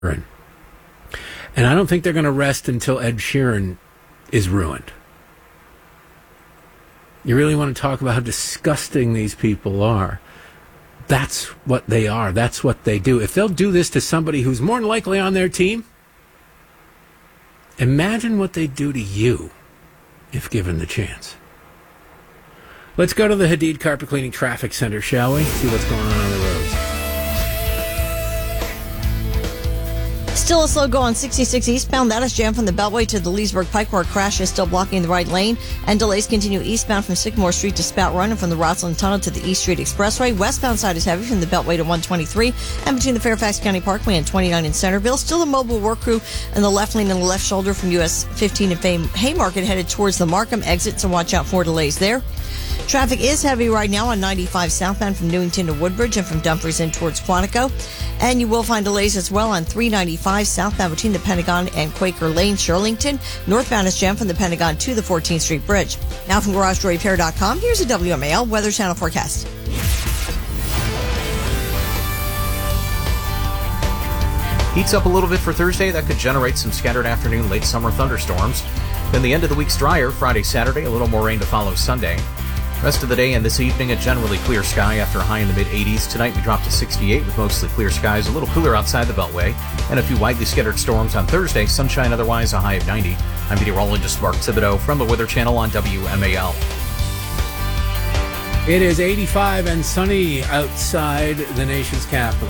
And I don't think they're going to rest until Ed Sheeran is ruined. You really want to talk about how disgusting these people are. That's what they are. That's what they do. If they'll do this to somebody who's more than likely on their team, imagine what they'd do to you if given the chance. Let's go to the Hadid Carpet Cleaning Traffic Center, shall we? See what's going on the roads. Still a slow go on 66 eastbound. That is jammed from the Beltway to the Leesburg Pike, where a crash is still blocking the right lane. And delays continue eastbound from Sycamore Street to Spout Run and from the Roslyn Tunnel to the East Street Expressway. Westbound side is heavy from the Beltway to 123 and between the Fairfax County Parkway and 29 in Centerville. Still a mobile work crew in the left lane and the left shoulder from US 15 and Haymarket headed towards the Markham exit, so watch out for delays there. Traffic is heavy right now on 95 southbound from Newington to Woodbridge and from Dumfries in towards Quantico. And you will find delays as well on 395 southbound between the Pentagon and Quaker Lane, Shirlington. Northbound is jammed from the Pentagon to the 14th Street Bridge. Now from GarageDoorRepair.com, here's a WMAL Weather Channel forecast. Heats up a little bit for Thursday. That could generate some scattered afternoon, late summer thunderstorms. Then the end of the week's drier, Friday, Saturday, a little more rain to follow Sunday. Rest of the day and this evening, a generally clear sky after a high in the mid-80s. Tonight, we drop to 68 with mostly clear skies, a little cooler outside the Beltway, and a few widely scattered storms on Thursday. Sunshine otherwise, a high of 90. I'm meteorologist Mark Thibodeau from the Weather Channel on WMAL. It is 85 and sunny outside the nation's capital.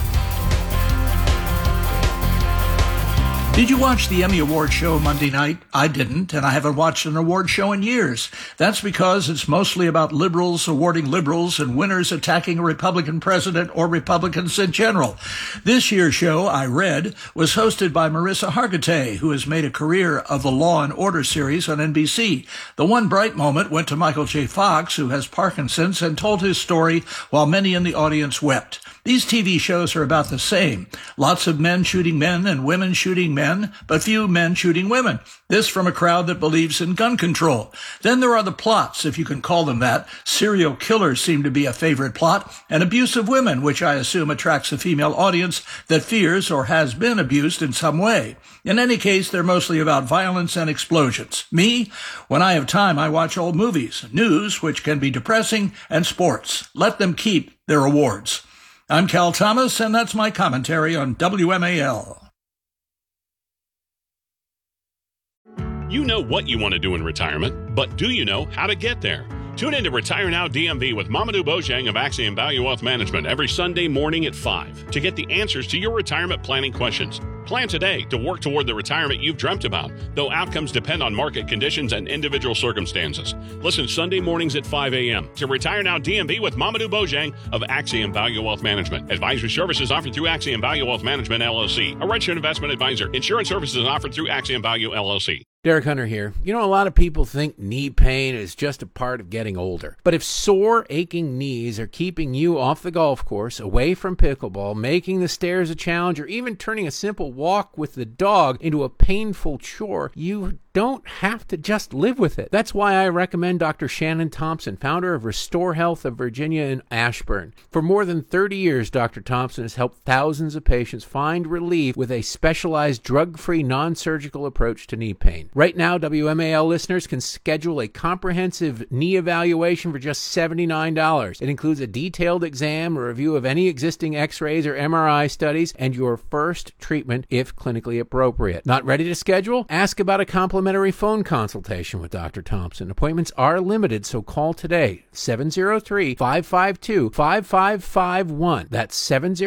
Did you watch the Emmy Award show Monday night? I didn't, and I haven't watched an award show in years. That's because it's mostly about liberals awarding liberals and winners attacking a Republican president or Republicans in general. This year's show, I read, was hosted by Marissa Hargitay, who has made a career of the Law and Order series on NBC. The one bright moment went to Michael J. Fox, who has Parkinson's, and told his story while many in the audience wept. These TV shows are about the same. Lots of men shooting men and women shooting men, but few men shooting women. This from a crowd that believes in gun control. Then there are the plots, if you can call them that. Serial killers seem to be a favorite plot, and abuse of women, which I assume attracts a female audience that fears or has been abused in some way. In any case, they're mostly about violence and explosions. Me, when I have time, I watch old movies, news, which can be depressing, and sports. Let them keep their awards. I'm Cal Thomas, and that's my commentary on WMAL. You know what you want to do in retirement, but do you know how to get there? Tune in to Retire Now DMV with Mamadou Bojang of Axiom Value Wealth Management every Sunday morning at 5 to get the answers to your retirement planning questions. Plan today to work toward the retirement you've dreamt about, though outcomes depend on market conditions and individual circumstances. Listen Sunday mornings at 5 a.m. to Retire Now DMV with Mamadou Bojang of Axiom Value Wealth Management. Advisory services offered through Axiom Value Wealth Management, LLC, a registered investment advisor. Insurance services offered through Axiom Value, LLC. Derek Hunter here. You know, a lot of people think knee pain is just a part of getting older. But if sore, aching knees are keeping you off the golf course, away from pickleball, making the stairs a challenge, or even turning a simple walk with the dog into a painful chore, you don't have to just live with it. That's why I recommend Dr. Shannon Thompson, founder of Restore Health of Virginia in Ashburn. For more than 30 years, Dr. Thompson has helped thousands of patients find relief with a specialized drug-free, non-surgical approach to knee pain. Right now, WMAL listeners can schedule a comprehensive knee evaluation for just $79. It includes a detailed exam, a review of any existing x-rays or MRI studies, and your first treatment if clinically appropriate. Not ready to schedule? Ask about a complimentary phone consultation with Dr. Thompson. Appointments are limited, so call today. 703-552-5551. That's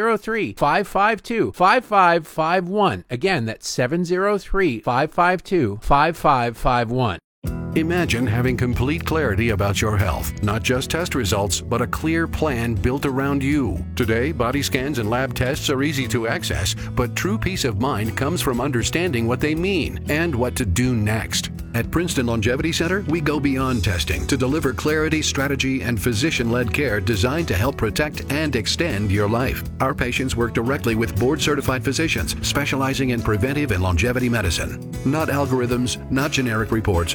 703-552-5551. Again, that's 703-552-5551. Imagine having complete clarity about your health, not just test results, but a clear plan built around you. Today, body scans and lab tests are easy to access, but true peace of mind comes from understanding what they mean and what to do next. At Princeton Longevity Center, we go beyond testing to deliver clarity, strategy, and physician-led care designed to help protect and extend your life. Our patients work directly with board-certified physicians specializing in preventive and longevity medicine. Not algorithms, not generic reports, but real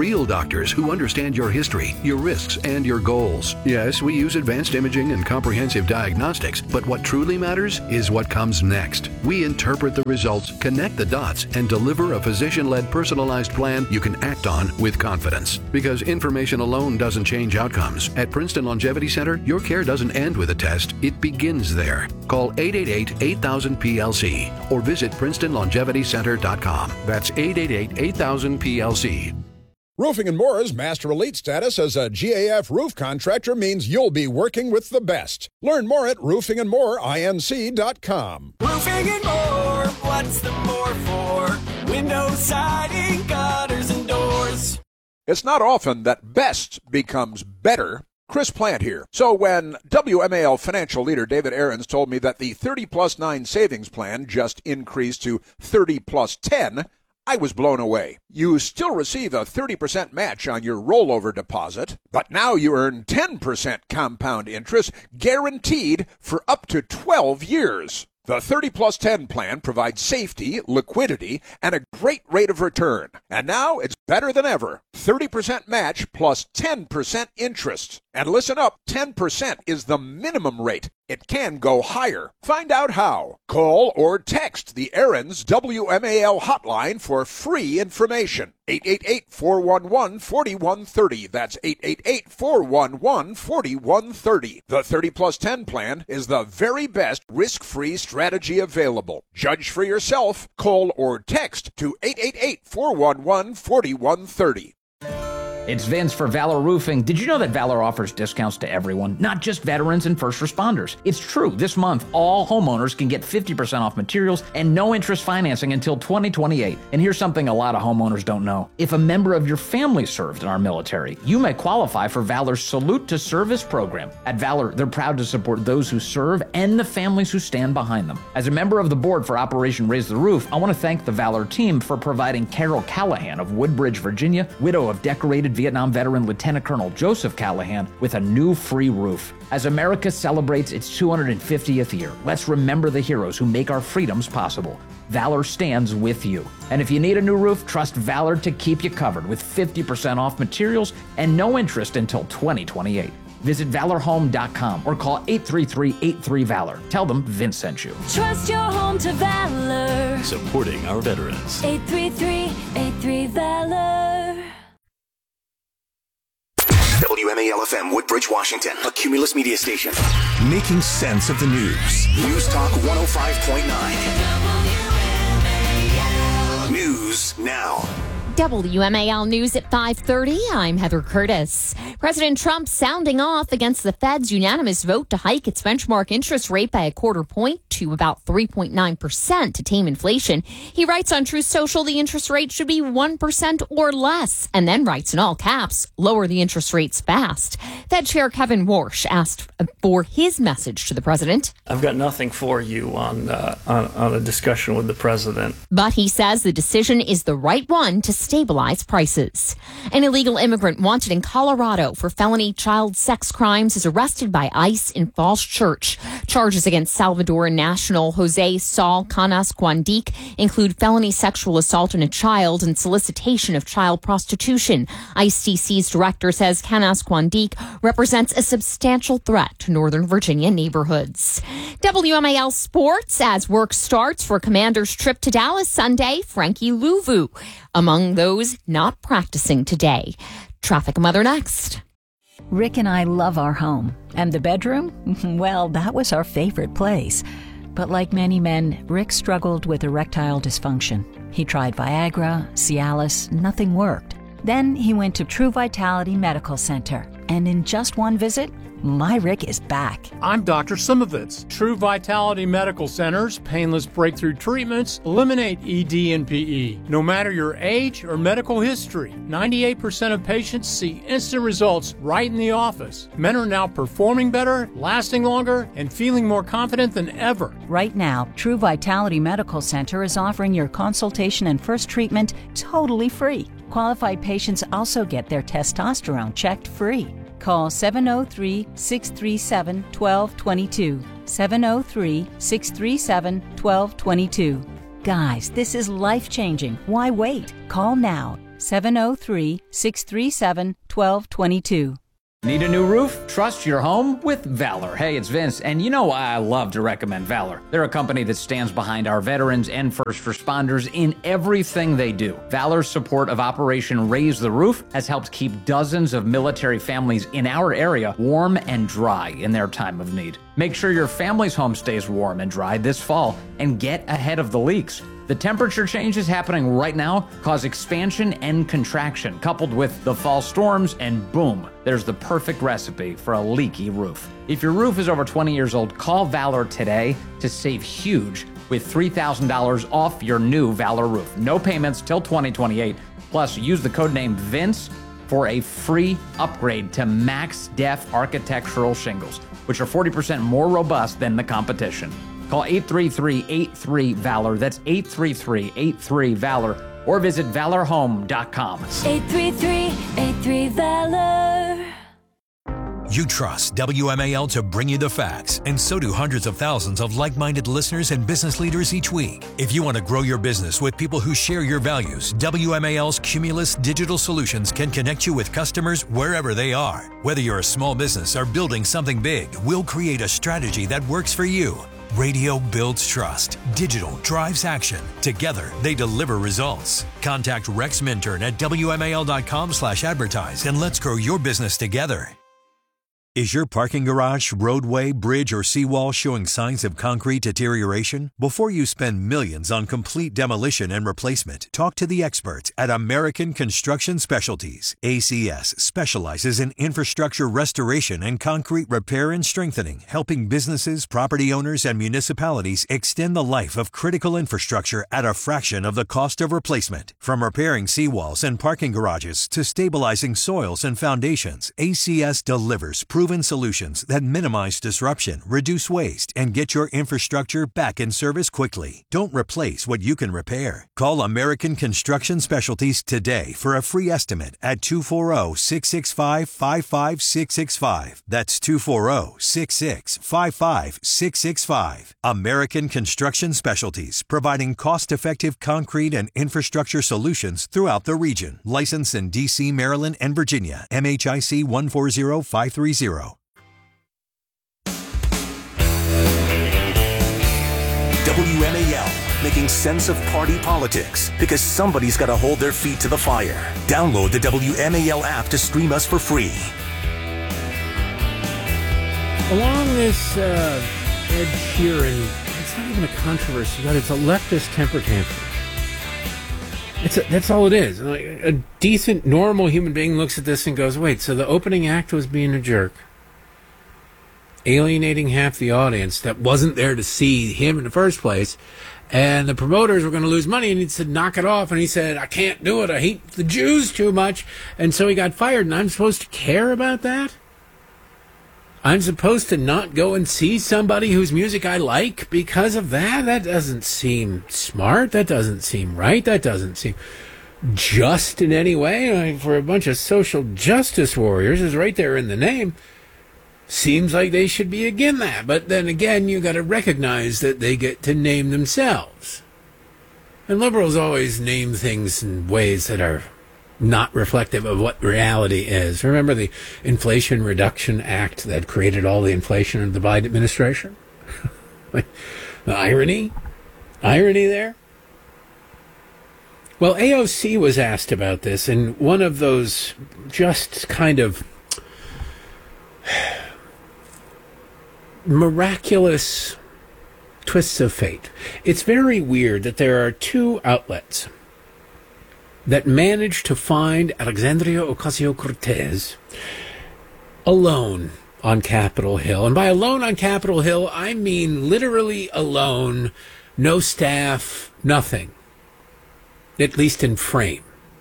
real doctors who understand your history, your risks, and your goals. Yes, we use advanced imaging and comprehensive diagnostics, but what truly matters is what comes next. We interpret the results, connect the dots, and deliver a physician-led personalized plan you can act on with confidence. Because information alone doesn't change outcomes. At Princeton Longevity Center, your care doesn't end with a test. It begins there. Call 888-8000-PLC or visit PrincetonLongevityCenter.com. That's 888-8000-PLC. Roofing and More's Master Elite status as a GAF roof contractor means you'll be working with the best. Learn more at roofingandmoreinc.com. Roofing and More, what's the more for? Windows, siding, gutters, and doors. It's not often that best becomes better. Chris Plant here. So when WMAL financial leader David Aarons told me that the 30+9 savings plan just increased to 30+10, I was blown away. You still receive a 30% match on your rollover deposit, but now you earn 10% compound interest guaranteed for up to 12 years. The 30+10 plan provides safety, liquidity, and a great rate of return. And now it's better than ever. 30% match plus 10% interest. And listen up, 10% is the minimum rate. It can go higher. Find out how. Call or text the Aarons WMAL hotline for free information. 888-411-4130. That's 888-411-4130. The 30+10 plan is the very best risk-free strategy available. Judge for yourself. Call or text to 888-411-4130. It's Vince for Valor Roofing. Did you know that Valor offers discounts to everyone, not just veterans and first responders? It's true. This month, all homeowners can get 50% off materials and no interest financing until 2028. And here's something a lot of homeowners don't know. If a member of your family served in our military, you may qualify for Valor's Salute to Service program. At Valor, they're proud to support those who serve and the families who stand behind them. As a member of the board for Operation Raise the Roof, I want to thank the Valor team for providing Carol Callahan of Woodbridge, Virginia, widow of decorated Vietnam veteran Lieutenant Colonel Joseph Callahan, with a new free roof. As America celebrates its 250th year, let's remember the heroes who make our freedoms possible. Valor stands with you. And if you need a new roof, trust Valor to keep you covered with 50% off materials and no interest until 2028. Visit ValorHome.com or call 833-83-VALOR. Tell them Vince sent you. Trust your home to Valor. Supporting our veterans. 833-83-VALOR. WMAL-FM, Woodbridge, Washington, a Cumulus media station. Making sense of the news. News Talk 105.9. News now. WMAL News at 5:30. I'm Heather Curtis. President Trump sounding off against the Fed's unanimous vote to hike its benchmark interest rate by a quarter point to about 3.9% to tame inflation. He writes on Truth Social the interest rate should be 1% or less, and then writes in all caps, lower the interest rates fast. Fed Chair Kevin Warsh asked for his message to the president. I've got nothing for you on a discussion with the president. But he says the decision is the right one to stabilize prices. An illegal immigrant wanted in Colorado for felony child sex crimes is arrested by ICE in Falls Church. Charges against Salvadoran national Jose Saul Canas Cuandic include felony sexual assault on a child and solicitation of child prostitution. ICE's director says Canas Cuandic represents a substantial threat to Northern Virginia neighborhoods. WMAL Sports, as work starts for Commanders' trip to Dallas Sunday, Frankie Louvu among those not practicing today. Traffic Mother next. Rick and I love our home. And the bedroom? Well, that was our favorite place. But like many men, Rick struggled with erectile dysfunction. He tried Viagra, Cialis, nothing worked. Then he went to True Vitality Medical Center. And in just one visit, my Rick is back. I'm Dr. Simovitz. True Vitality Medical Center's painless breakthrough treatments eliminate ED and PE. No matter your age or medical history, 98% of patients see instant results right in the office. Men are now performing better, lasting longer, and feeling more confident than ever. Right now, True Vitality Medical Center is offering your consultation and first treatment totally free. Qualified patients also get their testosterone checked free. Call 703-637-1222. 703-637-1222. Guys, this is life-changing. Why wait? Call now. 703-637-1222. Need a new roof? Trust your home with Valor. Hey, it's Vince, and you know why I love to recommend Valor. They're a company that stands behind our veterans and first responders in everything they do. Valor's support of Operation Raise the Roof has helped keep dozens of military families in our area warm and dry in their time of need. Make sure your family's home stays warm and dry this fall and get ahead of the leaks. The temperature changes happening right now cause expansion and contraction, coupled with the fall storms, and boom, there's the perfect recipe for a leaky roof. If your roof is over 20 years old, call Valor today to save huge with $3,000 off your new Valor roof. No payments till 2028. Plus, use the code name VINCE for a free upgrade to Max Def architectural shingles, which are 40% more robust than the competition. Call 833-83-VALOR. That's 833-83-VALOR. Or visit valorhome.com. 833-83-VALOR. You trust WMAL to bring you the facts, and so do hundreds of thousands of like-minded listeners and business leaders each week. If you want to grow your business with people who share your values, WMAL's Cumulus Digital Solutions can connect you with customers wherever they are. Whether you're a small business or building something big, we'll create a strategy that works for you. Radio builds trust. Digital drives action. Together, they deliver results. Contact Rex Minturn at WMAL.com/advertise and let's grow your business together. Is your parking garage, roadway, bridge, or seawall showing signs of concrete deterioration? Before you spend millions on complete demolition and replacement, talk to the experts at American Construction Specialties. ACS specializes in infrastructure restoration and concrete repair and strengthening, helping businesses, property owners, and municipalities extend the life of critical infrastructure at a fraction of the cost of replacement. From repairing seawalls and parking garages to stabilizing soils and foundations, ACS delivers proven solutions that minimize disruption, reduce waste, and get your infrastructure back in service quickly. Don't replace what you can repair. Call American Construction Specialties today for a free estimate at 240-665-55665. That's 240-665-55665. American Construction Specialties, providing cost-effective concrete and infrastructure solutions throughout the region. Licensed in D.C., Maryland, and Virginia. MHIC 140530. WMAL, making sense of party politics, because somebody's got to hold their feet to the fire. Download the WMAL app to stream us for free. Along this Ed Sheeran, it's not even a controversy, but it's a leftist temper tantrum. That's all it is. A decent, normal human being looks at this and goes, wait, so the opening act was being a jerk, alienating half the audience that wasn't there to see him in the first place, and the promoters were going to lose money, and he said, knock it off, and he said, I can't do it, I hate the Jews too much, and so he got fired, and I'm supposed to care about that? I'm supposed to not go and see somebody whose music I like because of that? That doesn't seem smart. That doesn't seem right. That doesn't seem just in any way. For a bunch of social justice warriors, is right there in the name. Seems like they should be against that. But then again, you got to recognize that they get to name themselves. And liberals always name things in ways that are not reflective of what reality is. Remember the Inflation Reduction Act that created all the inflation in the Biden administration? The irony there. Well, AOC was asked about this, and one of those just kind of miraculous twists of fate. It's very weird that there are two outlets that managed to find Alexandria Ocasio-Cortez alone on Capitol Hill. And by alone on Capitol Hill, I mean literally alone, no staff, nothing, at least in frame.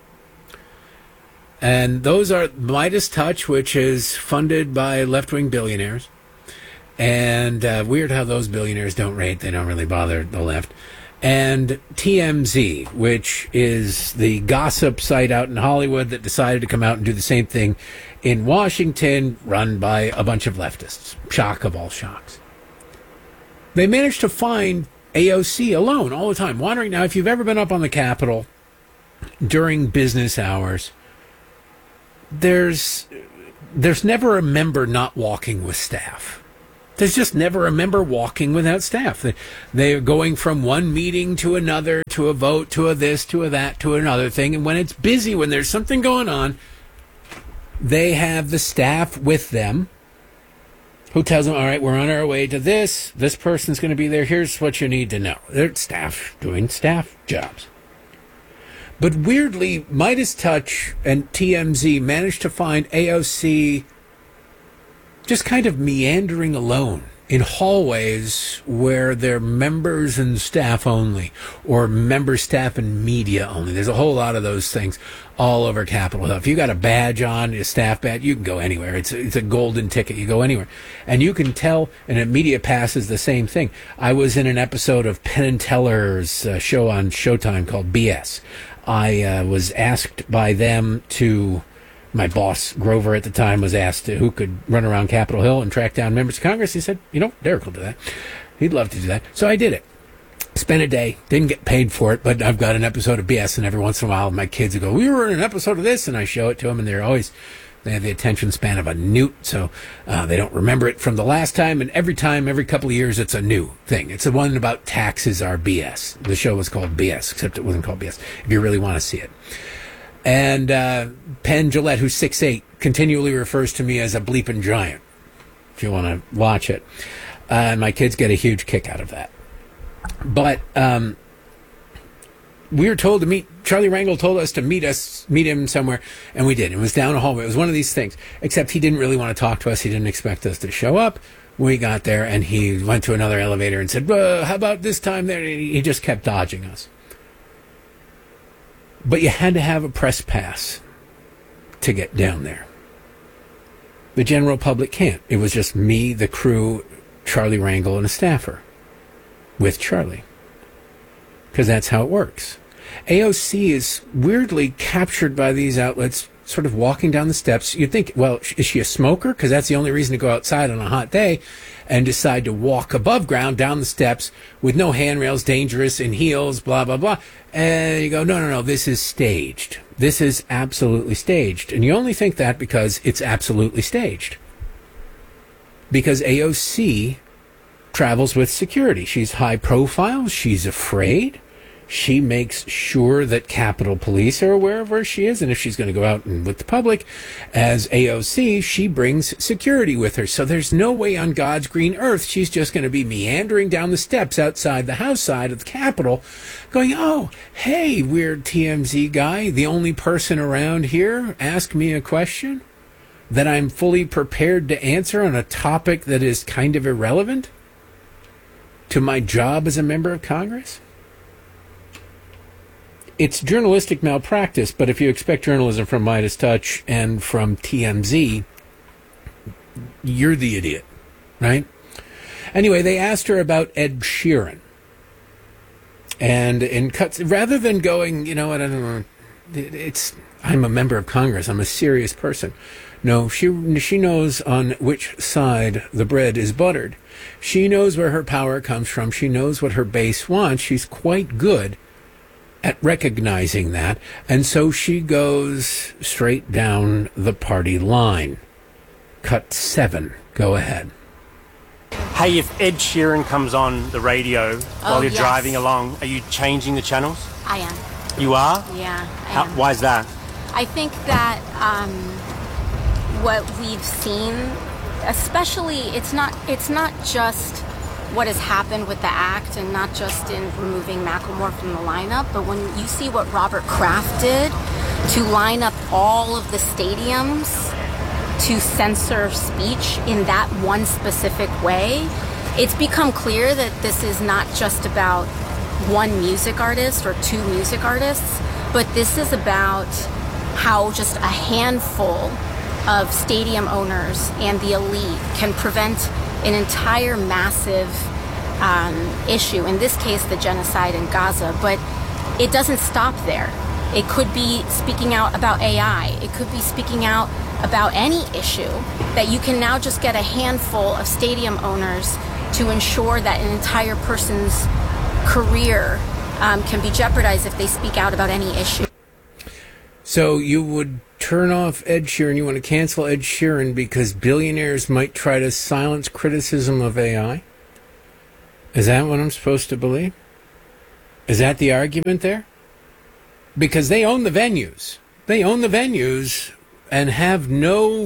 And those are Midas Touch, which is funded by left-wing billionaires. And weird how those billionaires don't rate. They don't really bother the left. And TMZ, which is the gossip site out in Hollywood that decided to come out and do the same thing in Washington, run by a bunch of leftists. Shock of all shocks. They managed to find AOC alone all the time, wandering. Now, if you've ever been up on the Capitol, during business hours, there's never a member not walking with staff. There's just never a member walking without staff. They're going from one meeting to another, to a vote, to a this, to a that, to another thing. And when it's busy, when there's something going on, they have the staff with them who tells them, all right, we're on our way to this. This person's going to be there. Here's what you need to know. They're staff doing staff jobs. But weirdly, Midas Touch and TMZ managed to find AOC just kind of meandering alone in hallways where they're members and staff only, or member, staff, and media only. There's a whole lot of those things all over Capitol Hill. If you got a badge on, a staff badge, you can go anywhere. It's a golden ticket. You go anywhere. And you can tell, and a media pass is the same thing. I was in an episode of Penn and Teller's show on Showtime called BS. I was asked by them to... My boss, Grover, at the time, was asked who could run around Capitol Hill and track down members of Congress. He said, Derek will do that. He'd love to do that. So I did it. Spent a day. Didn't get paid for it, but I've got an episode of BS, and every once in a while my kids will go, we were in an episode of this, and I show it to them, and they have the attention span of a newt, so they don't remember it from the last time, and every couple of years, it's a new thing. It's the one about taxes are BS. The show was called BS, except it wasn't called BS, if you really want to see it. And Penn Jillette, who's 6'8", continually refers to me as a bleeping giant, if you want to watch it. My kids get a huge kick out of that. But we were told to meet, Charlie Rangel told us to meet him somewhere, and we did. It was down a hallway. It was one of these things, except he didn't really want to talk to us. He didn't expect us to show up. We got there, and he went to another elevator and said, how about this time there? And he just kept dodging us. But you had to have a press pass to get down there. The general public can't. It was just me, the crew, Charlie Rangel, and a staffer with Charlie. Because that's how it works. AOC is weirdly captured by these outlets, sort of walking down the steps. You'd think, well, is she a smoker? Because that's the only reason to go outside on a hot day and decide to walk above ground down the steps with no handrails, dangerous, in heels, blah, blah, blah. And you go, no, this is staged. This is absolutely staged. And you only think that because it's absolutely staged. Because AOC travels with security. She's high profile. She's afraid. She makes sure that Capitol Police are aware of where she is, and if she's going to go out and with the public as AOC, she brings security with her. So there's no way on God's green earth she's just going to be meandering down the steps outside the House side of the Capitol going, oh, hey, weird TMZ guy, the only person around here, ask me a question that I'm fully prepared to answer on a topic that is kind of irrelevant to my job as a member of Congress? It's journalistic malpractice, but if you expect journalism from Midas Touch and from TMZ, you're the idiot, right? Anyway, they asked her about Ed Sheeran. And in cuts, rather than going, I don't know, I'm a member of Congress, I'm a serious person. No, she knows on which side the bread is buttered. She knows where her power comes from. She knows what her base wants. She's quite good at recognizing that, and so she goes straight down the party line. Cut 7. Go ahead. Hey, if Ed Sheeran comes on the radio while you're driving along, are you changing the channels? I am. You are? Yeah, I am. Why is that? I think that what we've seen, especially, it's not just what has happened with the act and not just in removing Macklemore from the lineup, but when you see what Robert Kraft did to line up all of the stadiums to censor speech in that one specific way, it's become clear that this is not just about one music artist or two music artists, but this is about how just a handful of stadium owners and the elite can prevent an entire massive issue, in this case the genocide in Gaza. But it doesn't stop there. It could be speaking out about AI. It could be speaking out about any issue, that you can now just get a handful of stadium owners to ensure that an entire person's career can be jeopardized if they speak out about any issue. So you would turn off Ed Sheeran, you want to cancel Ed Sheeran because billionaires might try to silence criticism of AI? Is that what I'm supposed to believe? Is that the argument there? Because they own the venues. They own the venues and have no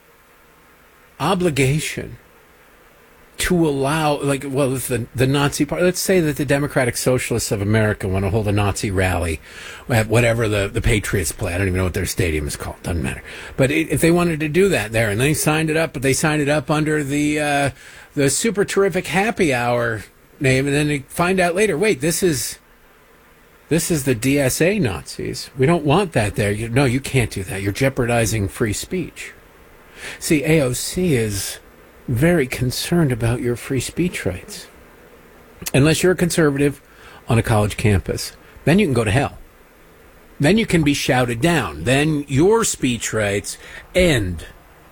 obligation to allow, like, well, if the Nazi Party, let's say that the Democratic Socialists of America want to hold a Nazi rally at whatever the Patriots play. I don't even know what their stadium is called. Doesn't matter. But if they wanted to do that there, and they signed it up, but they signed it up under the super terrific happy hour name, and then they find out later, wait, this is the DSA Nazis. We don't want that there. No, you can't do that. You're jeopardizing free speech. See, AOC is very concerned about your free speech rights. Unless you're a conservative on a college campus, then you can go to hell. Then you can be shouted down. Then your speech rights end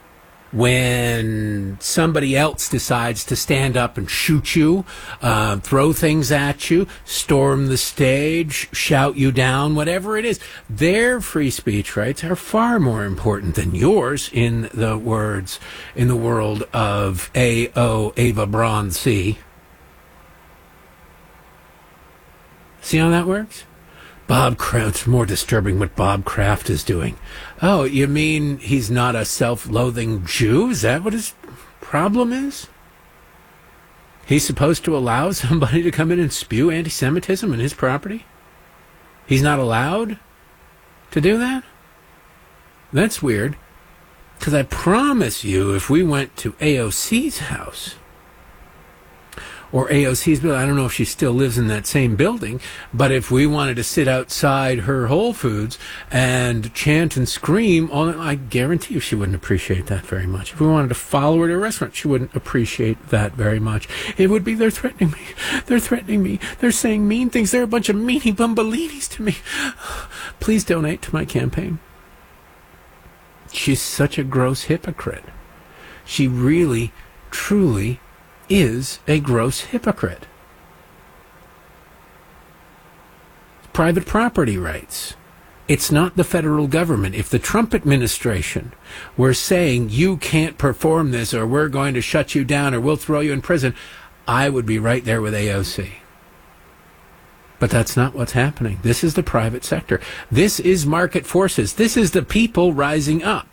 when somebody else decides to stand up and shoot you, throw things at you, storm the stage, shout you down, whatever it is. Their free speech rights are far more important than yours, in the world of Ava Braun C. See how that works? Bob Kraft, it's more disturbing what Bob Kraft is doing. Oh, you mean he's not a self-loathing Jew? Is that what his problem is? He's supposed to allow somebody to come in and spew anti-Semitism in his property? He's not allowed to do that? That's weird. Because I promise you, if we went to AOC's house, or AOC's building, I don't know if she still lives in that same building, but if we wanted to sit outside her Whole Foods and chant and scream, I guarantee you she wouldn't appreciate that very much. If we wanted to follow her to a restaurant, she wouldn't appreciate that very much. It would be, they're threatening me. They're threatening me. They're saying mean things. They're a bunch of meanie bumbalinis to me. Please donate to my campaign. She's such a gross hypocrite. She really, truly is a gross hypocrite. Private property rights. It's not the federal government. If the Trump administration were saying you can't perform this, or we're going to shut you down, or we'll throw you in prison, I would be right there with AOC. But that's not what's happening. This is the private sector. This is market forces. This is the people rising up.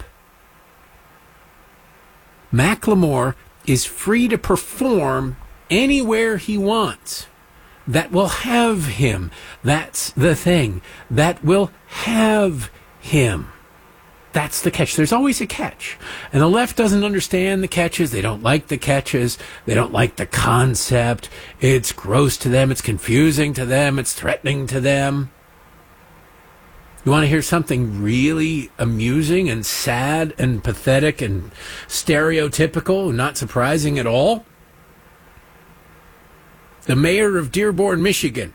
Macklemore is free to perform anywhere he wants. That will have him. That's the thing. That will have him. That's the catch. There's always a catch. And the left doesn't understand the catches. They don't like the catches. They don't like the concept. It's gross to them. It's confusing to them. It's threatening to them. You want to hear something really amusing and sad and pathetic and stereotypical and not surprising at all? The mayor of Dearborn, Michigan.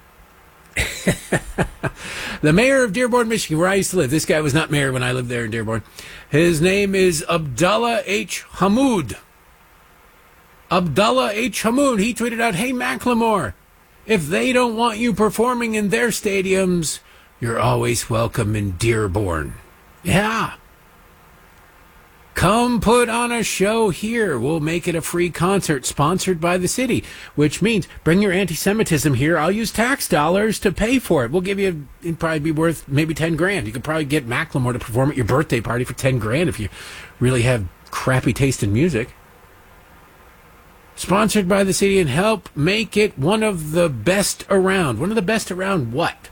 The mayor of Dearborn, Michigan, where I used to live. This guy was not mayor when I lived there in Dearborn. His name is Abdullah H. Hammoud. Abdullah H. Hammoud. He tweeted out, "Hey, Macklemore, if they don't want you performing in their stadiums, you're always welcome in Dearborn." Yeah. Come put on a show here. We'll make it a free concert sponsored by the city, which means bring your anti-Semitism here. I'll use tax dollars to pay for it. We'll give you, it'd probably be worth maybe 10 grand. You could probably get Macklemore to perform at your birthday party for 10 grand if you really have crappy taste in music. Sponsored by the city, and help make it one of the best around. One of the best around what?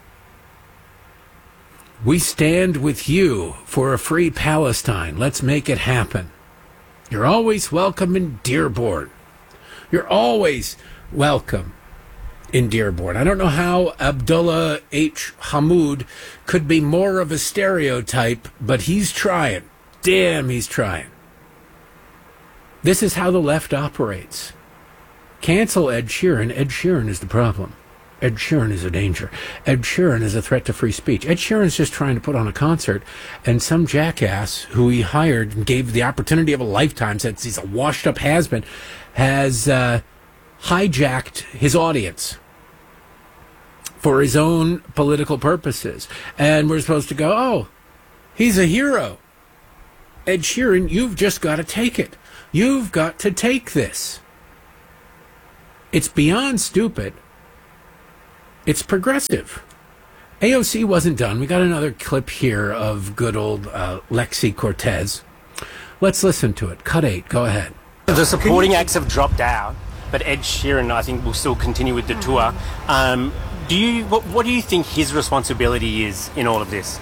We stand with you for a free Palestine. Let's make it happen. You're always welcome in Dearborn. You're always welcome in Dearborn. I don't know how Abdullah H. Hammoud could be more of a stereotype, but he's trying. Damn, he's trying. This is how the left operates. Cancel Ed Sheeran. Ed Sheeran is the problem. Ed Sheeran is a danger. Ed Sheeran is a threat to free speech. Ed Sheeran's just trying to put on a concert, and some jackass who he hired and gave the opportunity of a lifetime, since he's a washed-up has-been, has hijacked his audience. for his own political purposes. And we're supposed to go, oh, he's a hero. Ed Sheeran, you've just got to take it. You've got to take this. It's beyond stupid. It's progressive. AOC wasn't done. We got another clip here of good old Lexi Cortez. Let's listen to it. Cut 8. Go ahead. The supporting acts have dropped out, but Ed Sheeran, I think, will still continue with the tour. What do you think his responsibility is in all of this?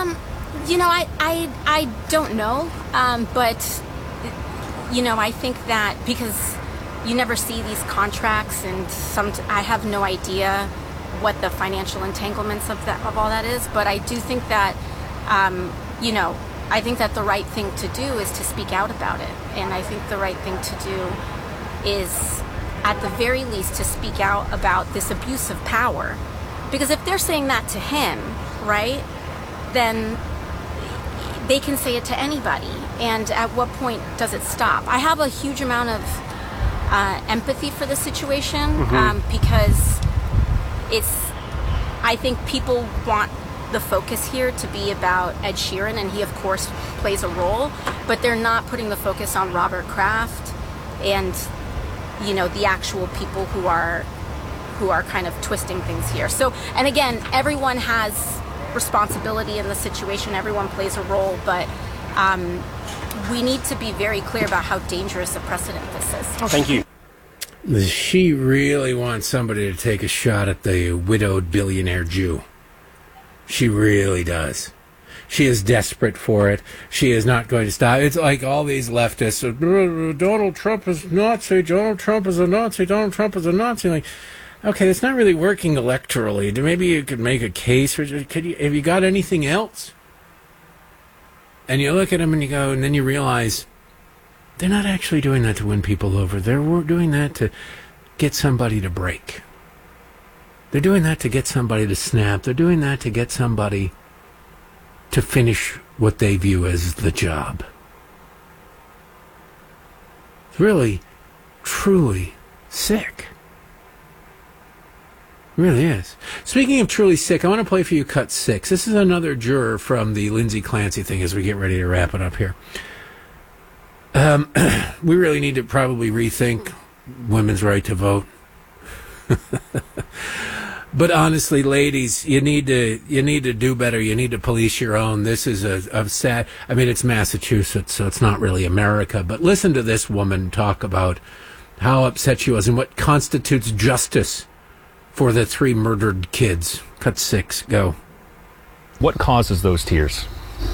I don't know, but I think that because you never see these contracts, and I have no idea what the financial entanglements of all that is, but I do think that I think that the right thing to do is to speak out about it, and I think the right thing to do is, at the very least, to speak out about this abuse of power, because if they're saying that to him, right, then they can say it to anybody, and at what point does it stop? I have a huge amount of empathy for the situation, because I think people want the focus here to be about Ed Sheeran, and he of course plays a role, but they're not putting the focus on Robert Kraft and the actual people who are kind of twisting things here. So, and again, everyone has responsibility in the situation, everyone plays a role, but we need to be very clear about how dangerous a precedent this is. Thank you. She really wants somebody to take a shot at the widowed billionaire Jew. She really does. She is desperate for it. She is not going to stop. It's like all these leftists. Donald Trump is Nazi. Donald Trump is a Nazi. Donald Trump is a Nazi. Like, okay, it's not really working electorally. Maybe you could make a case. Have you got anything else? And you look at them and you go, and then you realize they're not actually doing that to win people over. They're doing that to get somebody to break. They're doing that to get somebody to snap. They're doing that to get somebody to finish what they view as the job. It's really, truly sick. It really is. Speaking of truly sick, I want to play for you cut 6. This is another juror from the Lindsay Clancy thing as we get ready to wrap it up here. We really need to probably rethink women's right to vote. But honestly, ladies, you need to do better. You need to police your own. This is a sad. I mean, it's Massachusetts, so it's not really America. But listen to this woman talk about how upset she was and what constitutes justice for the 3 murdered kids. Cut 6. Go. What causes those tears?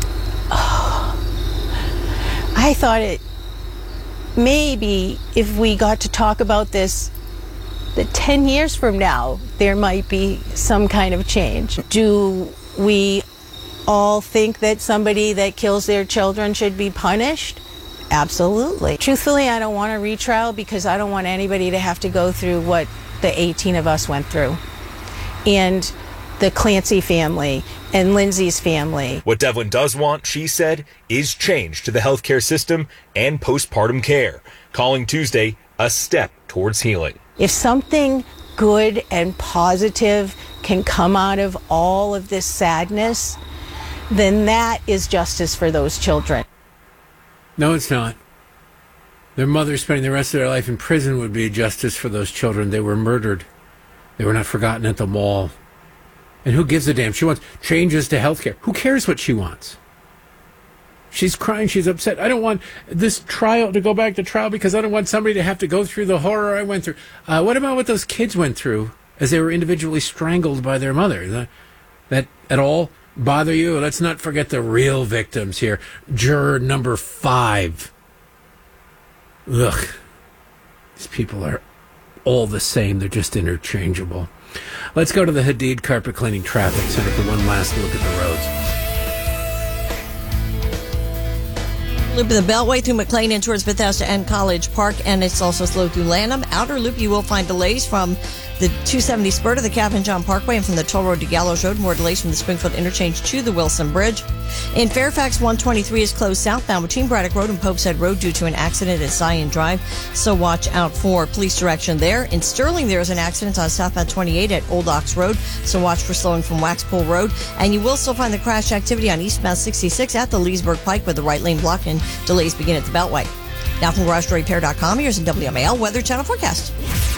I thought it maybe if we got to talk about this, that 10 years from now, there might be some kind of change. Do we all think that somebody that kills their children should be punished? Absolutely. Truthfully, I don't want a retrial because I don't want anybody to have to go through what the 18 of us went through. And the Clancy family and Lindsay's family. What Devlin does want, she said, is change to the healthcare system and postpartum care, calling Tuesday a step towards healing. If something good and positive can come out of all of this sadness, then that is justice for those children. No, it's not. Their mother spending the rest of their life in prison would be justice for those children. They were murdered. They were not forgotten at the mall. And who gives a damn? She wants changes to health care. Who cares what she wants? She's crying. She's upset. I don't want this trial to go back to trial because I don't want somebody to have to go through the horror I went through. What about what those kids went through as they were individually strangled by their mother? That at all bother you? Let's not forget the real victims here. Juror number 5. Ugh. These people are all the same. They're just interchangeable. Let's go to the Hadid Carpet Cleaning Traffic Center for one last look at the roads. Loop in the Beltway through McLean and towards Bethesda and College Park, and it's also slow through Lanham. Outer Loop, you will find delays from The 270 spur to the Calvin John Parkway and from the Toll Road to Gallows Road. More delays from the Springfield interchange to the Wilson Bridge. In Fairfax, 123 is closed southbound between Braddock Road and Pope's Head Road due to an accident at Zion Drive, so watch out for police direction there. In Sterling, there is an accident on southbound 28 at Old Ox Road, so watch for slowing from Waxpool Road. And you will still find the crash activity on eastbound 66 at the Leesburg Pike with the right lane blocked and delays begin at the Beltway. Now from GarageDoorRepair.com, here's a WMAL Weather Channel forecast.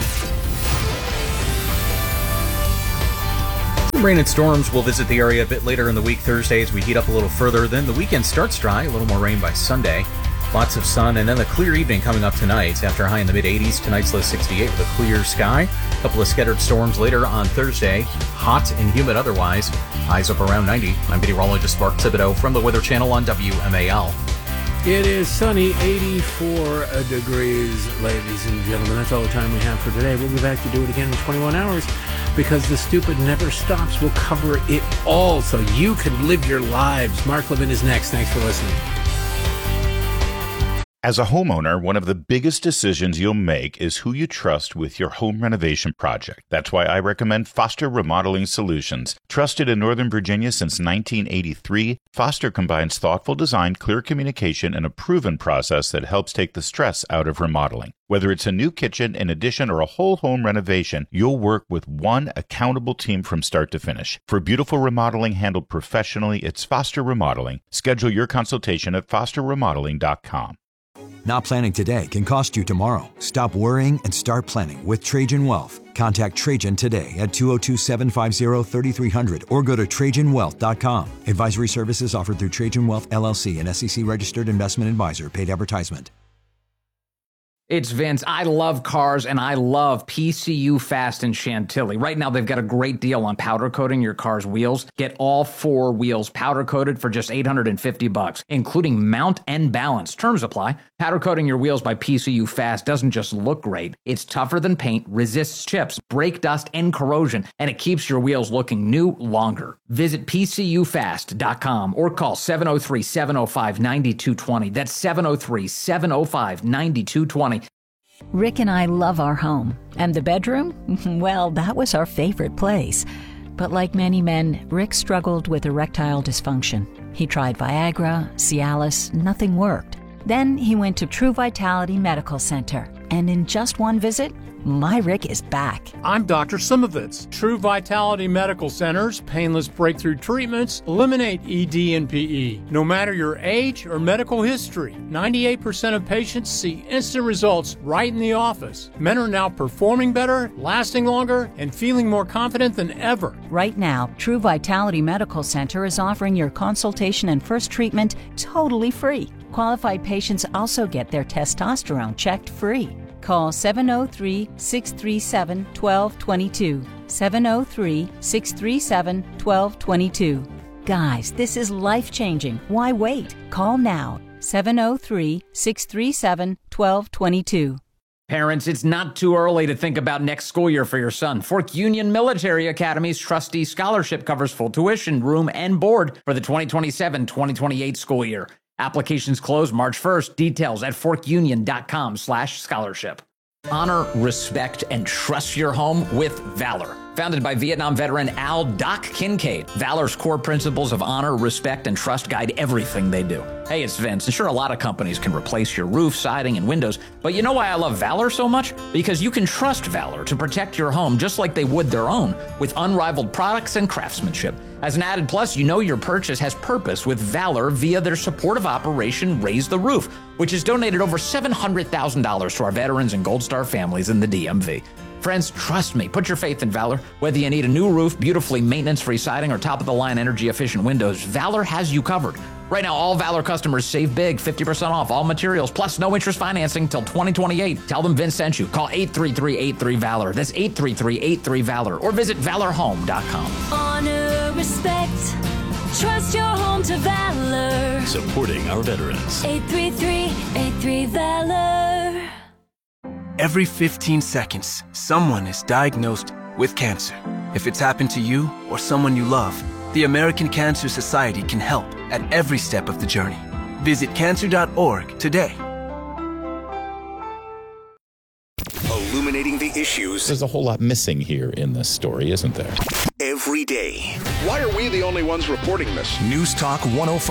Rain and storms will visit the area a bit later in the week Thursday as we heat up a little further. Then the weekend starts dry, a little more rain by Sunday. Lots of sun, and then a clear evening coming up tonight. After a high in the mid-80s, tonight's low 68 with a clear sky. A couple of scattered storms later on Thursday. Hot and humid otherwise. Highs up around 90. I'm meteorologist Mark Thibodeau from the Weather Channel on WMAL. It is sunny, 84 degrees, ladies and gentlemen. That's all the time we have for today. We'll be back to do it again in 21 hours because the stupid never stops. We'll cover it all so you can live your lives. Mark Levin is next. Thanks for listening. As a homeowner, one of the biggest decisions you'll make is who you trust with your home renovation project. That's why I recommend Foster Remodeling Solutions. Trusted in Northern Virginia since 1983, Foster combines thoughtful design, clear communication, and a proven process that helps take the stress out of remodeling. Whether it's a new kitchen, an addition, or a whole home renovation, you'll work with one accountable team from start to finish. For beautiful remodeling handled professionally, it's Foster Remodeling. Schedule your consultation at fosterremodeling.com. Not planning today can cost you tomorrow. Stop worrying and start planning with Trajan Wealth. Contact Trajan today at 202-750-3300 or go to TrajanWealth.com. Advisory services offered through Trajan Wealth, LLC, an SEC-registered investment advisor. Paid advertisement. It's Vince. I love cars, and I love PCU Fast in Chantilly. Right now, they've got a great deal on powder coating your car's wheels. Get all 4 wheels powder coated for just $850, including mount and balance. Terms apply. Powder coating your wheels by PCU Fast doesn't just look great. It's tougher than paint, resists chips, brake dust, and corrosion, and it keeps your wheels looking new longer. Visit PCUFast.com or call 703-705-9220. That's 703-705-9220. Rick and I love our home. And the bedroom? Well, that was our favorite place. But like many men, Rick struggled with erectile dysfunction. He tried Viagra, Cialis, nothing worked. Then he went to True Vitality Medical Center. And in just one visit, my Rick is back. I'm Dr. Simovitz. True Vitality Medical Center's painless breakthrough treatments eliminate ED and PE. No matter your age or medical history, 98% of patients see instant results right in the office. Men are now performing better, lasting longer, and feeling more confident than ever. Right now, True Vitality Medical Center is offering your consultation and first treatment totally free. Qualified patients also get their testosterone checked free. Call 703-637-1222. 703-637-1222. Guys, this is life-changing. Why wait? Call now. 703-637-1222. Parents, it's not too early to think about next school year for your son. Fork Union Military Academy's Trustee Scholarship covers full tuition, room, and board for the 2027-2028 school year. Applications close March 1st. Details at forkunion.com/scholarship. Honor, respect, and trust your home with Valor. Founded by Vietnam veteran Al Doc Kincaid, Valor's core principles of honor, respect, and trust guide everything they do. Hey, it's Vince, and sure, a lot of companies can replace your roof, siding, and windows, but you know why I love Valor so much? Because you can trust Valor to protect your home just like they would their own, with unrivaled products and craftsmanship. As an added plus, you know your purchase has purpose with Valor via their supportive operation Raise the Roof, which has donated over $700,000 to our veterans and Gold Star families in the DMV. Friends, trust me, put your faith in Valor. Whether you need a new roof, beautifully maintenance-free siding, or top-of-the-line energy-efficient windows, Valor has you covered. Right now, all Valor customers save big, 50% off all materials, plus no interest financing till 2028. Tell them Vince sent you. Call 833-83-VALOR. That's 833-83-VALOR. Or visit valorhome.com. Honor, respect, trust your home to Valor. Supporting our veterans. 833-83-VALOR. Every 15 seconds, someone is diagnosed with cancer. If it's happened to you or someone you love, the American Cancer Society can help at every step of the journey. Visit cancer.org today. Illuminating the issues news. There's a whole lot missing here in this story, isn't there? Every day. Why are we the only ones reporting this? News Talk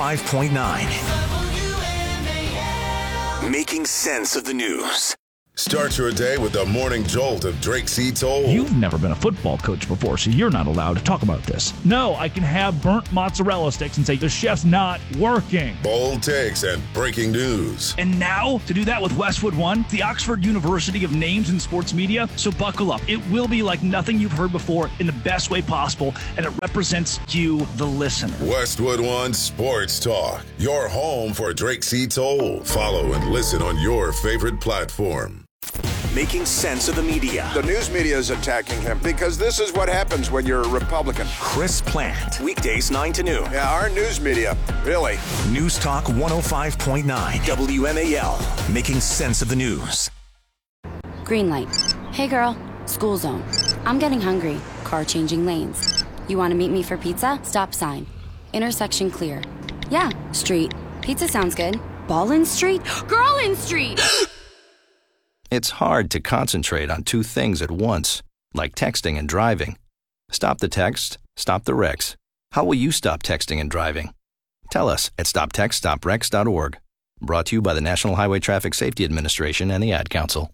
105.9. Making sense of the news. Start your day with the morning jolt of Drake C. Toll. You've never been a football coach before, so you're not allowed to talk about this. No, I can have burnt mozzarella sticks and say the chef's not working. Bold takes and breaking news. And now, to do that with Westwood One, the Oxford University of names in sports media. So buckle up. It will be like nothing you've heard before in the best way possible, and it represents you, the listener. Westwood One Sports Talk. Your home for Drake C. Toll. Follow and listen on your favorite platform. Making sense of the media. The news media is attacking him because this is what happens when you're a Republican. Chris Plant. Weekdays 9 to noon. Yeah, our news media, really. News Talk 105.9. WMAL. Making sense of the news. Green light. Hey girl, school zone. I'm getting hungry. Car changing lanes. You want to meet me for pizza? Stop sign. Intersection clear. Yeah, street. Pizza sounds good. Ballin Street? Girlin Street! It's hard to concentrate on two things at once, like texting and driving. Stop the text, stop the wrecks. How will you stop texting and driving? Tell us at stoptextstopwrecks.org. Brought to you by the National Highway Traffic Safety Administration and the Ad Council.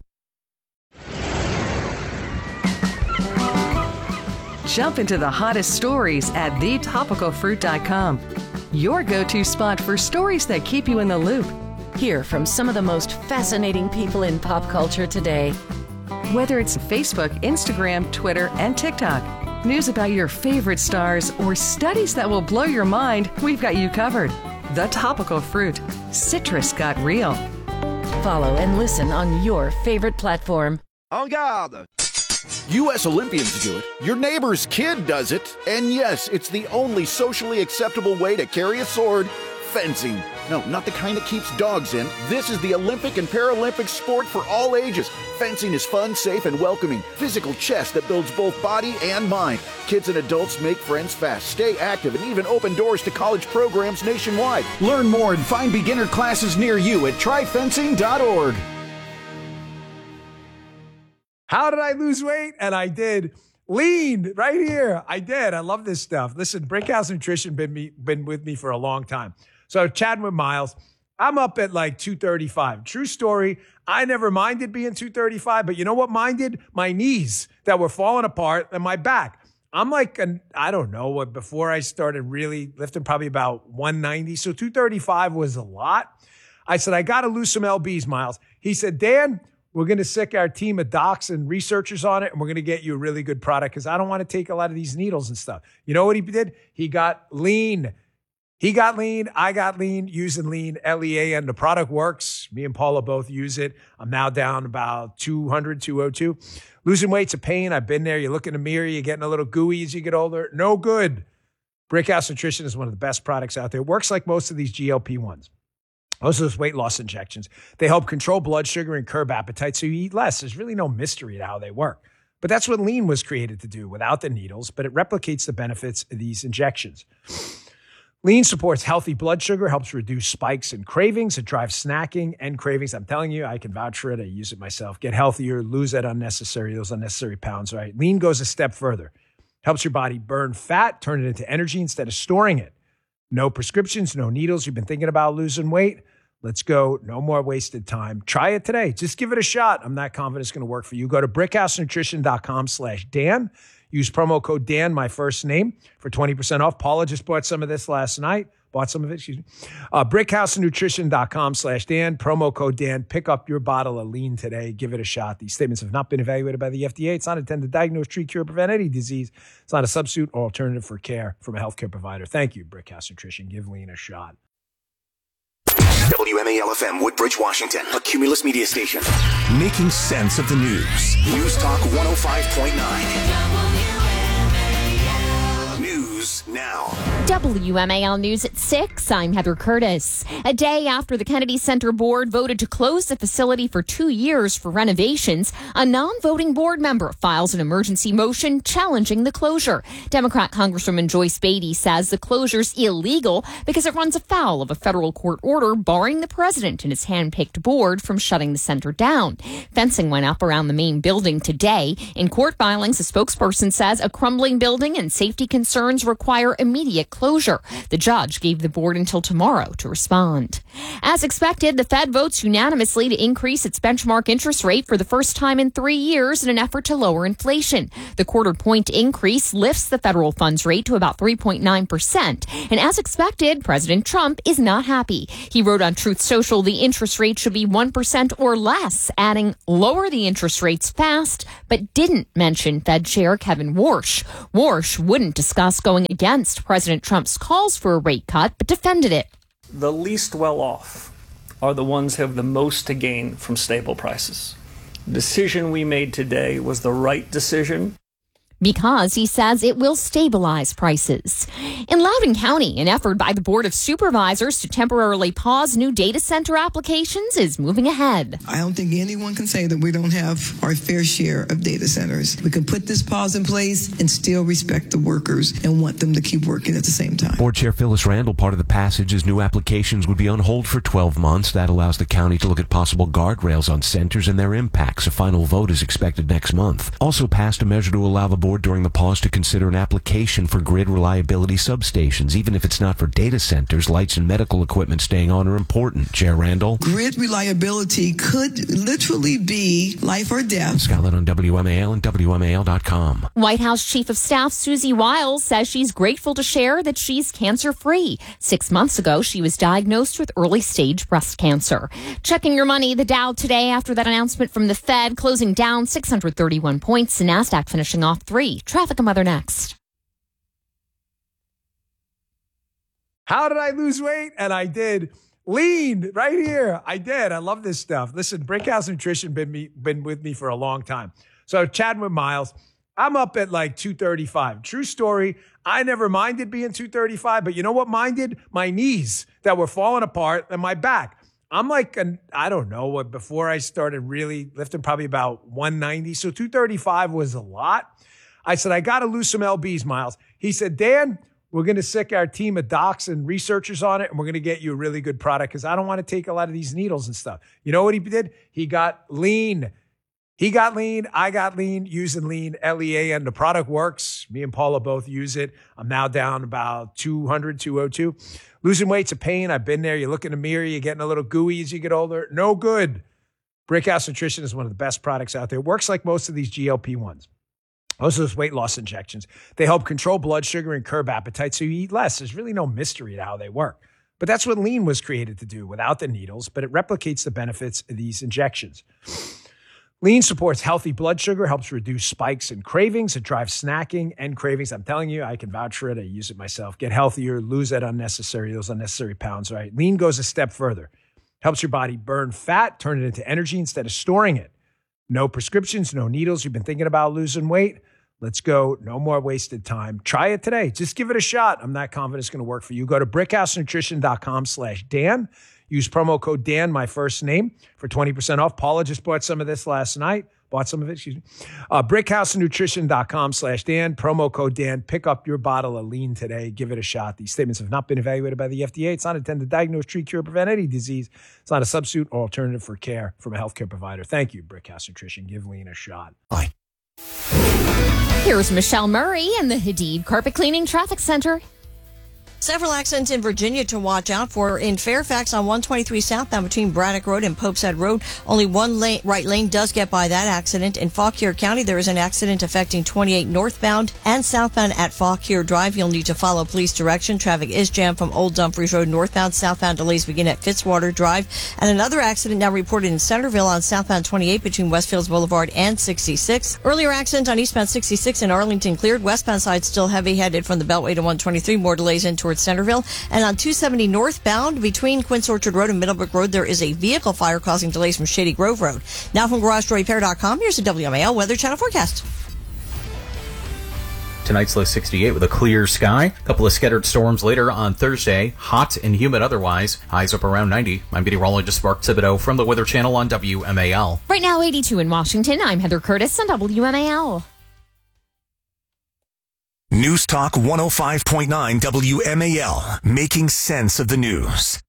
Jump into the hottest stories at thetopicalfruit.com. Your go-to spot for stories that keep you in the loop. Hear from some of the most fascinating people in pop culture today. Whether it's Facebook, Instagram, Twitter, and TikTok, news about your favorite stars, or studies that will blow your mind, we've got you covered. The Topical Fruit. Citrus got real. Follow and listen on your favorite platform. En garde! U.S. Olympians do it, your neighbor's kid does it, and yes, it's the only socially acceptable way to carry a sword. Fencing. No, not the kind that keeps dogs in. This is the Olympic and Paralympic sport for all ages. Fencing is fun, safe, and welcoming. Physical chess that builds both body and mind. Kids and adults make friends fast, stay active, and even open doors to college programs nationwide. Learn more and find beginner classes near you at tryfencing.org. How did I lose weight? And I did. Lean right here. I did. I love this stuff. Listen, Brickhouse Nutrition been with me for a long time. So chatting with Miles, I'm up at like 235. True story. I never minded being 235, but you know what minded? My knees that were falling apart and my back. I'm like, I don't know what, before I started really lifting, probably about 190. So 235 was a lot. I said, I got to lose some LBs, Miles. He said, Dan, we're going to sick our team of docs and researchers on it, and we're going to get you a really good product because I don't want to take a lot of these needles and stuff. You know what he did? He got lean. He got lean. I got lean using lean, LEAN. The product works. Me and Paula both use it. I'm now down about 200, 202. Losing weight's a pain. I've been there. You look in the mirror. You're getting a little gooey as you get older. No good. Brickhouse Nutrition is one of the best products out there. It works like most of these GLP-1s. Most of those weight loss injections. They help control blood sugar and curb appetite so you eat less. There's really no mystery to how they work. But that's what lean was created to do without the needles, but it replicates the benefits of these injections. Lean supports healthy blood sugar, helps reduce spikes and cravings. It drives snacking and cravings. I'm telling you, I can vouch for it. I use it myself. Get healthier, lose those unnecessary pounds, right? Lean goes a step further. Helps your body burn fat, turn it into energy instead of storing it. No prescriptions, no needles. You've been thinking about losing weight? Let's go. No more wasted time. Try it today. Just give it a shot. I'm not confident it's going to work for you. Go to brickhousenutrition.com/Dan. Use promo code Dan, my first name, for 20% off. Paula just bought some of this last night. Brickhousenutrition.com/Dan. Promo code Dan. Pick up your bottle of lean today. Give it a shot. These statements have not been evaluated by the FDA. It's not intended to diagnose, treat, cure, or prevent any disease. It's not a substitute or alternative for care from a healthcare provider. Thank you, Brickhouse Nutrition. Give lean a shot. WMAL-FM, Woodbridge, Washington, a Cumulus media station. Making sense of the news. News Talk 105.9. News now. WMAL News at 6, I'm Heather Curtis. A day after the Kennedy Center Board voted to close the facility for 2 years for renovations, a non-voting board member files an emergency motion challenging the closure. Democrat Congresswoman Joyce Beatty says the closure's illegal because it runs afoul of a federal court order barring the president and his hand-picked board from shutting the center down. Fencing went up around the main building today. In court filings, a spokesperson says a crumbling building and safety concerns require immediate closure. The judge gave the board until tomorrow to respond. As expected, the Fed votes unanimously to increase its benchmark interest rate for the first time in 3 years in an effort to lower inflation. The quarter-point increase lifts the federal funds rate to about 3.9%. And as expected, President Trump is not happy. He wrote on Truth Social the interest rate should be 1% or less, adding lower the interest rates fast, but didn't mention Fed Chair Kevin Warsh. Warsh wouldn't discuss going against President Trump's calls for a rate cut, but defended it. The least well off are the ones who have the most to gain from stable prices. The decision we made today was the right decision, because he says it will stabilize prices. In Loudoun County, an effort by the Board of Supervisors to temporarily pause new data center applications is moving ahead. I don't think anyone can say that we don't have our fair share of data centers. We can put this pause in place and still respect the workers and want them to keep working at the same time. Board Chair Phyllis Randall, part of the passage is new applications would be on hold for 12 months. That allows the county to look at possible guardrails on centers and their impacts. A final vote is expected next month. Also passed a measure to allow the board during the pause to consider an application for grid reliability substations. Even if it's not for data centers, lights and medical equipment staying on are important. Chair Randall. Grid reliability could literally be life or death. Scotland on WMAL and WMAL.com. White House Chief of Staff Susie Wiles says she's grateful to share that she's cancer-free. 6 months ago, she was diagnosed with early-stage breast cancer. Checking your money, the Dow today after that announcement from the Fed, closing down 631 points. The NASDAQ finishing off 3. Traffic and weather next. How did I lose weight? And I did. Lean right here. I did. I love this stuff. Listen, Brickhouse Nutrition been with me for a long time. So chatting with Miles, I'm up at like 235. True story. I never minded being 235, but you know what minded? My knees that were falling apart and my back. I'm like, I don't know what, before I started really lifting, probably about 190. So 235 was a lot. I said, I got to lose some LBs, Miles. He said, Dan, we're going to sick our team of docs and researchers on it, and we're going to get you a really good product because I don't want to take a lot of these needles and stuff. You know what he did? He got lean. He got lean. I got lean, using lean, LEAN. The product works. Me and Paula both use it. I'm now down about 200, 202. Losing weight's a pain. I've been there. You look in the mirror, you're getting a little gooey as you get older. No good. Brickhouse Nutrition is one of the best products out there. It works like most of these GLP-1s. Most of those weight loss injections. They help control blood sugar and curb appetite so you eat less. There's really no mystery to how they work. But that's what lean was created to do without the needles, but it replicates the benefits of these injections. Lean supports healthy blood sugar, helps reduce spikes and cravings. It drives snacking and cravings. I'm telling you, I can vouch for it. I use it myself. Get healthier, lose those unnecessary pounds, right? Lean goes a step further. Helps your body burn fat, turn it into energy instead of storing it. No prescriptions, no needles. You've been thinking about losing weight? Let's go. No more wasted time. Try it today. Just give it a shot. I'm not confident it's going to work for you. Go to brickhousenutrition.com/Dan. Use promo code Dan, my first name, for 20% off. Paula just bought some of this last night. brickhousenutrition.com/Dan. Promo code Dan. Pick up your bottle of lean today. Give it a shot. These statements have not been evaluated by the FDA. It's not intended to diagnose, treat, cure, prevent any disease. It's not a substitute or alternative for care from a healthcare provider. Thank you, Brickhouse Nutrition. Give lean a shot. Bye. Here's Michelle Murray in the Hadid Carpet Cleaning Traffic Center. Several accidents in Virginia to watch out for. In Fairfax on 123 southbound between Braddock Road and Pope's Head Road, only one right lane does get by that accident. In Fauquier County, there is an accident affecting 28 northbound and southbound at Fauquier Drive. You'll need to follow police direction. Traffic is jammed from Old Dumfries Road northbound. Southbound delays begin at Fitzwater Drive. And another accident now reported in Centerville on southbound 28 between Westfields Boulevard and 66. Earlier accident on eastbound 66 in Arlington cleared. Westbound side still heavy headed from the Beltway to 123. More delays in towards Centerville. And on 270 northbound between Quince Orchard Road and Middlebrook Road, there is a vehicle fire causing delays from Shady Grove Road. Now from GarageDoorRepair.com, here's the WMAL Weather Channel forecast. Tonight's low 68 with a clear sky. A couple of scattered storms later on Thursday. Hot and humid otherwise. Highs up around 90. I'm meteorologist Mark Thibodeau from the Weather Channel on WMAL. Right now, 82 in Washington. I'm Heather Curtis on WMAL. News Talk 105.9 WMAL, making sense of the news.